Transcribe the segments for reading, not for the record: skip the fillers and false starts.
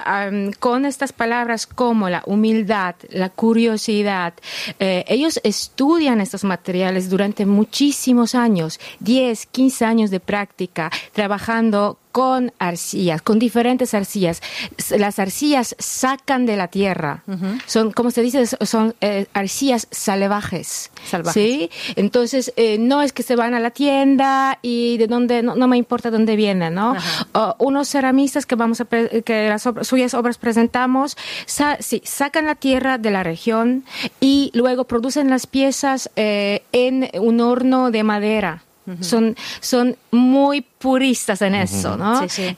con estas palabras como la humildad, la curiosidad, ellos estudian estos materiales durante muchísimos años, 10, 15 años de práctica, trabajando con arcillas, con diferentes arcillas. Las arcillas sacan de la tierra. Son, como se dice, son arcillas salvajes. ¿Sí? Entonces, no es que se van a la tienda y de dónde, no me importa dónde vienen, ¿no? Unos ceramistas que que las suyas obras presentamos, sacan la tierra de la región y luego producen las piezas en un horno de madera. Son muy puristas en eso, ¿no? Sí.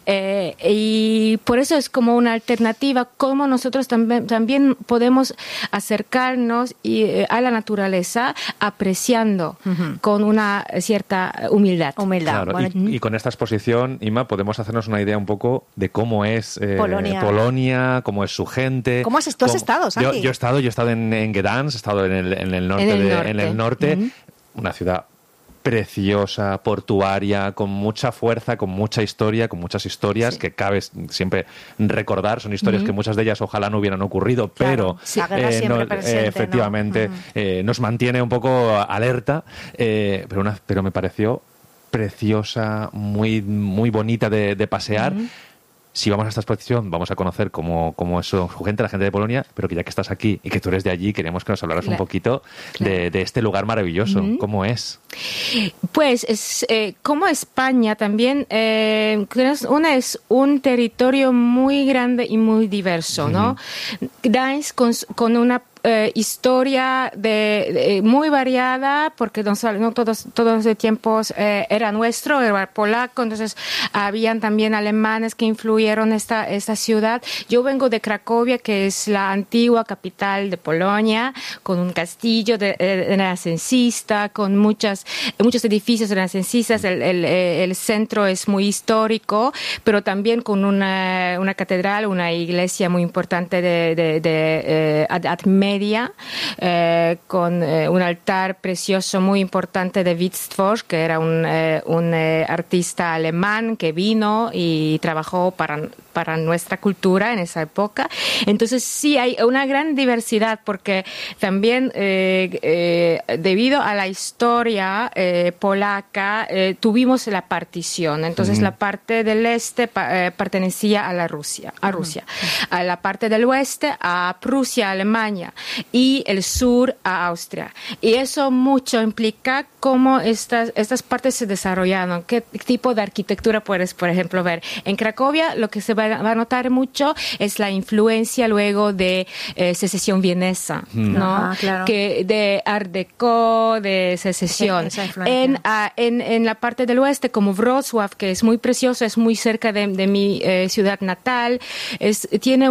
Y por eso es como una alternativa, como nosotros también podemos acercarnos a la naturaleza apreciando con una cierta humildad. Claro, bueno, y con esta exposición, Ima, podemos hacernos una idea un poco de cómo es Polonia, cómo es su gente. ¿Cómo has estado, Santi? Yo he estado en Gdansk, he estado en el norte, una ciudad preciosa, portuaria, con mucha fuerza, con mucha historia, con muchas historias que cabe siempre recordar. Son historias que muchas de ellas ojalá no hubieran ocurrido, pero la guerra siempre presente, efectivamente nos mantiene un poco alerta, pero me pareció preciosa, muy, muy bonita de pasear. Si vamos a esta exposición, vamos a conocer cómo es su gente, la gente de Polonia, pero que ya que estás aquí y que tú eres de allí, queremos que nos hablaras un poquito de este lugar maravilloso. ¿Cómo es? Pues es como España también, es un territorio muy grande y muy diverso, ¿no? Gdańsk con una historia muy variada, porque no todos los tiempos era nuestro, era polaco, entonces habían también alemanes que influyeron esta ciudad. Yo vengo de Cracovia, que es la antigua capital de Polonia, con un castillo renacentista, con muchos edificios renacentistas. El centro es muy histórico, pero también con una catedral, una iglesia muy importante de Edad Media, con un altar precioso muy importante de Wittfors, que era un artista alemán que vino y trabajó para nuestra cultura en esa época. Entonces sí hay una gran diversidad, porque también debido a la historia polaca tuvimos la partición. Entonces la parte del este pertenecía a Rusia, a la parte del oeste a Prusia, Alemania, y el sur a Austria. Y eso mucho implica cómo estas partes se desarrollaron, qué tipo de arquitectura puedes, por ejemplo, ver. En Cracovia lo que se va a notar mucho es la influencia luego de secesión vienesa, ¿no? Claro. De Art Deco, de secesión. En la parte del oeste, como Wrocław, que es muy precioso, es muy cerca de mi ciudad natal, es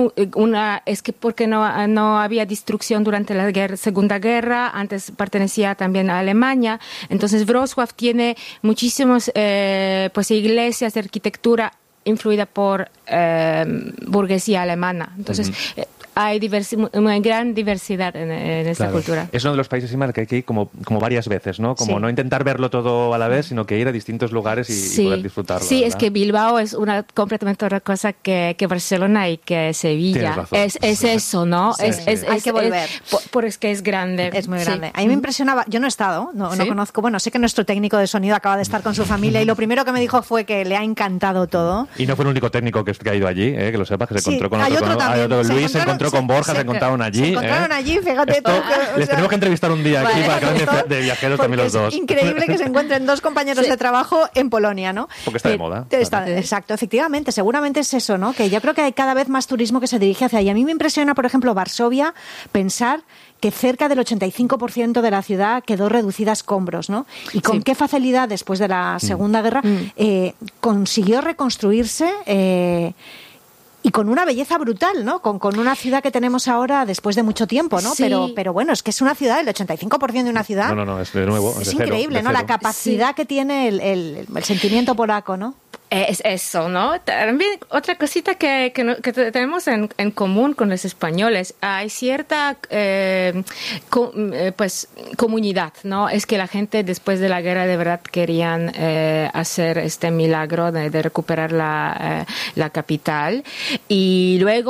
que porque no había destrucción durante la Segunda Guerra, antes pertenecía también a Alemania, entonces Wrocław tiene muchísimas iglesias de arquitectura influida por burguesía alemana. Entonces hay una gran diversidad en esta cultura. Es uno de los países, Ima, que hay que ir como varias veces, ¿no? Como no intentar verlo todo a la vez, sino que ir a distintos lugares y poder disfrutarlo. Sí, ¿verdad? Es que Bilbao es completamente otra cosa que Barcelona y que Sevilla. Es eso, ¿no? Hay que volver. Es que es grande. Es muy grande. A mí me impresionaba, yo no he estado, no conozco, sé que nuestro técnico de sonido acaba de estar con su familia y lo primero que me dijo fue que le ha encantado todo. Y no fue el único técnico que ha ido allí, que lo sepas, que se encontró con otro. Luis se encontró con Borja, se encontraron allí. Se encontraron allí, fíjate tú. Les tenemos que entrevistar un día aquí para que hablen de viajeros también los dos. Es increíble que se encuentren dos compañeros de trabajo en Polonia, ¿no? Porque está de moda. Exacto, efectivamente, seguramente es eso, ¿no? Que yo creo que hay cada vez más turismo que se dirige hacia allí. A mí me impresiona, por ejemplo, Varsovia, pensar que cerca del 85% de la ciudad quedó reducida a escombros, ¿no? Y con qué facilidad, después de la Segunda Guerra, consiguió reconstruirse y con una belleza brutal, ¿no? Con una ciudad que tenemos ahora después de mucho tiempo, ¿no? Sí. Pero bueno, es que es una ciudad, el 85% de una ciudad. No, es de nuevo. Es increíble, ¿no? La capacidad que tiene el sentimiento polaco, ¿no? Es eso, ¿no? También otra cosita que tenemos en común con los españoles, hay cierta comunidad, ¿no? Es que la gente después de la guerra de verdad querían hacer este milagro de recuperar la capital, y luego